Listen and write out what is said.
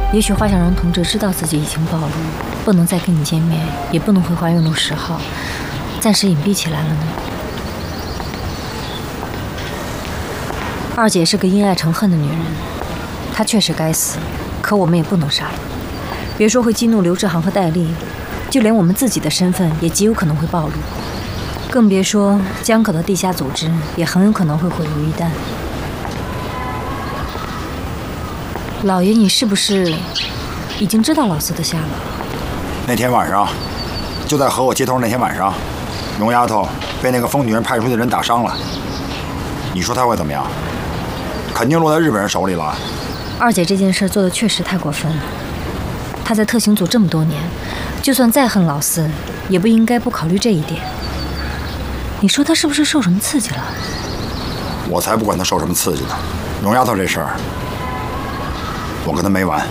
也许华小荣同志知道自己已经暴露，不能再跟你见面，也不能回花园路10号，暂时隐蔽起来了呢。二姐是个因爱成恨的女人，她确实该死，可我们也不能杀她。别说会激怒刘志航和戴丽，就连我们自己的身份也极有可能会暴露，更别说江口的地下组织也很有可能会毁于一旦。老爷，你是不是已经知道老四的下落？ 那天晚上，就在和我接头那天晚上，龙丫头被那个疯女人派出去的人打伤了。你说她会怎么样？肯定落在日本人手里了。 二姐这件事做的确实太过分了。她在特勤组这么多年，就算再恨老四，也不应该不考虑这一点。你说她是不是受什么刺激了？ 我才不管她受什么刺激呢。龙丫头这事儿，我跟她没完。